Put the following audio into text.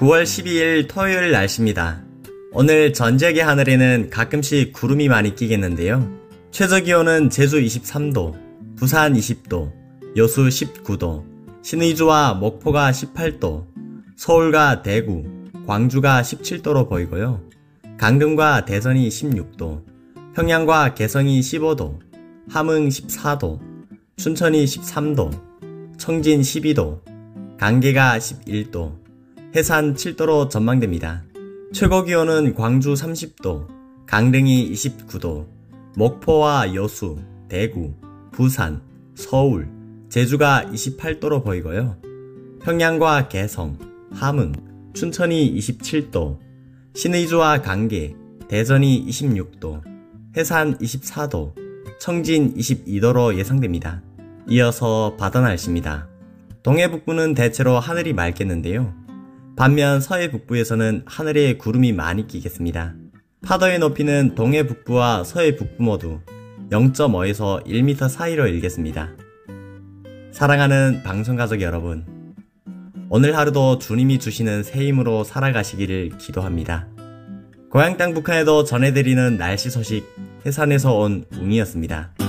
9월 12일 토요일 날씨입니다. 오늘 전 지역의 하늘에는 가끔씩 구름이 많이 끼겠는데요. 최저기온은 제주 23도, 부산 20도, 여수 19도, 신의주와 목포가 18도, 서울과 대구, 광주가 17도로 보이고요. 강릉과 대전이 16도, 평양과 개성이 15도, 함흥 14도, 춘천이 13도, 청진 12도, 강계가 11도, 해산 7도로 전망됩니다. 최고기온은 광주 30도, 강릉이 29도, 목포와 여수, 대구, 부산, 서울, 제주가 28도로 보이고요. 평양과 개성, 함흥, 춘천이 27도, 신의주와 강계, 대전이 26도, 해산 24도, 청진 22도로 예상됩니다. 이어서 바다 날씨입니다. 동해 북부는 대체로 하늘이 맑겠는데요. 반면 서해 북부에서는 하늘에 구름이 많이 끼겠습니다. 파도의 높이는 동해 북부와 서해 북부 모두 0.5에서 1m 사이로 일겠습니다. 사랑하는 방송가족 여러분, 오늘 하루도 주님이 주시는 새 힘으로 살아가시기를 기도합니다. 고향 땅 북한에도 전해드리는 날씨 소식 해산에서 온 웅이었습니다.